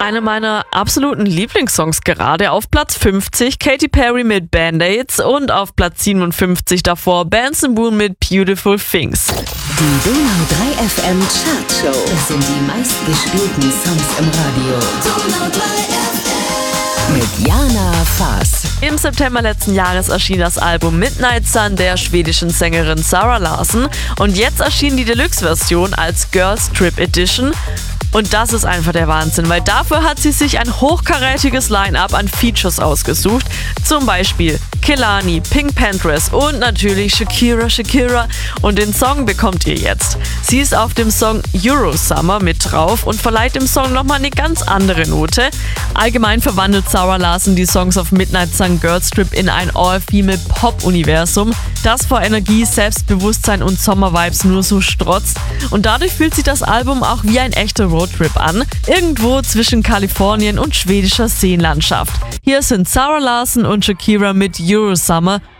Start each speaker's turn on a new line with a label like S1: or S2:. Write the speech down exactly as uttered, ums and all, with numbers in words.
S1: Eine meiner absoluten Lieblingssongs gerade. Auf Platz fünfzig Katy Perry mit Band-Aids und auf Platz siebenundfünfzig davor Benson Boone mit Beautiful Things.
S2: Die Donau drei F M Chartshow. Das sind die meistgespielten Songs im Radio. Donau drei F M mit Jana Faas.
S1: Im September letzten Jahres erschien das Album Midnight Sun der schwedischen Sängerin Zara Larsson und jetzt erschien die Deluxe-Version als Girls Trip Edition. Und das ist einfach der Wahnsinn, weil dafür hat sie sich ein hochkarätiges Line-Up an Features ausgesucht. Zum Beispiel Kehlani, Pink Panthers und natürlich Shakira Shakira. Und den Song bekommt ihr jetzt. Sie ist auf dem Song Euro Summer mit drauf und verleiht dem Song nochmal eine ganz andere Note. Allgemein verwandelt Zara Larsson die Songs auf Midnight Sun Girls Trip in ein All-Female-Pop-Universum, das vor Energie, Selbstbewusstsein und Sommervibes nur so strotzt. Und dadurch fühlt sich das Album auch wie ein echter Roadtrip an, irgendwo zwischen Kalifornien und schwedischer Seenlandschaft. Hier sind Zara Larsson und Shakira mit Euro Summer